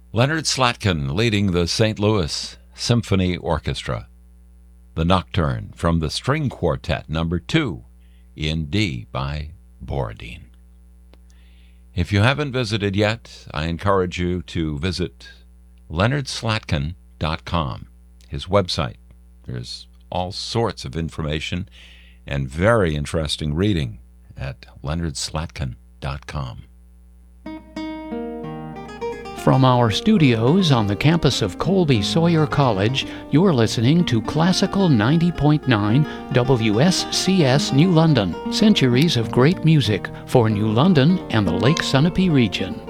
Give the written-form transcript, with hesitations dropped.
Leonard Slatkin leading the St. Louis Symphony Orchestra. The Nocturne from the String Quartet No. 2 in D by Borodin. If you haven't visited yet, I encourage you to visit leonardslatkin.com, his website. There's all sorts of information and very interesting reading at leonardslatkin.com. From our studios on the campus of Colby Sawyer College, you're listening to Classical 90.9 WSCS New London. Centuries of great music for New London and the Lake Sunapee region.